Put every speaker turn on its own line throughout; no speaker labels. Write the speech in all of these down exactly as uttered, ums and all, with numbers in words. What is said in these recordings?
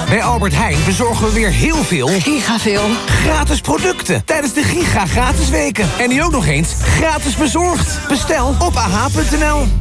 Bij Albert Heijn bezorgen we weer heel veel...
Giga veel.
Gratis producten tijdens de Giga Gratis Weken. En die ook nog eens gratis bezorgd. Bestel op a h punt n l.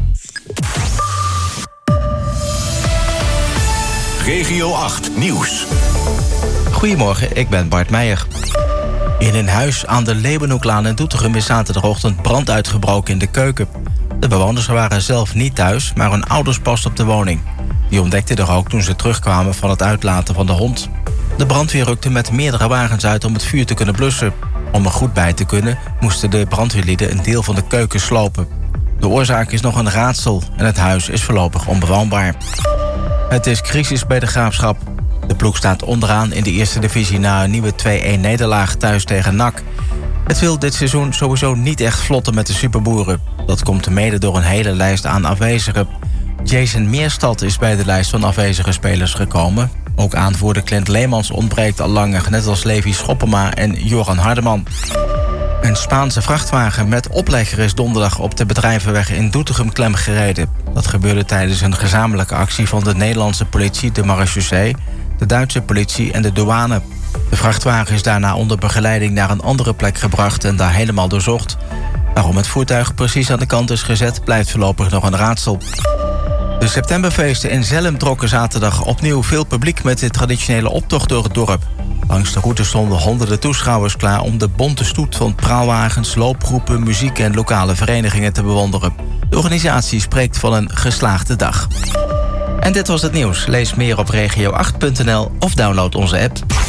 Regio acht Nieuws.
Goedemorgen, ik ben Bart Meijer. In een huis aan de Leeuwenhoeklaan in Doetinchem is zaterdagochtend brand uitgebroken in de keuken. De bewoners waren zelf niet thuis, maar hun ouders pasten op de woning. Die ontdekten de rook toen ze terugkwamen van het uitlaten van de hond. De brandweer rukte met meerdere wagens uit om het vuur te kunnen blussen. Om er goed bij te kunnen moesten de brandweerlieden een deel van de keuken slopen. De oorzaak is nog een raadsel en het huis is voorlopig onbewoonbaar. Het is crisis bij de Graafschap. De ploeg staat onderaan in de eerste divisie na een nieuwe twee-een nederlaag thuis tegen N A C. Het wil dit seizoen sowieso niet echt vlotten met de superboeren. Dat komt mede door een hele lijst aan afwezigen. Jason Meerstad is bij de lijst van afwezige spelers gekomen. Ook aanvoerder Clint Leemans ontbreekt al langer, net als Levi Schoppema en Joran Hardeman. Een Spaanse vrachtwagen met oplegger is donderdag op de bedrijvenweg in Doetinchem klemgereden. Dat gebeurde tijdens een gezamenlijke actie van de Nederlandse politie, de marechaussee, de Duitse politie en de douane. De vrachtwagen is daarna onder begeleiding naar een andere plek gebracht en daar helemaal doorzocht. Waarom het voertuig precies aan de kant is gezet, blijft voorlopig nog een raadsel. De septemberfeesten in Zelhem trokken zaterdag opnieuw veel publiek met de traditionele optocht door het dorp. Langs de route stonden honderden toeschouwers klaar om de bonte stoet van praalwagens, loopgroepen, muziek en lokale verenigingen te bewonderen. De organisatie spreekt van een geslaagde dag. En dit was het nieuws. Lees meer op regio acht punt n l of download onze app.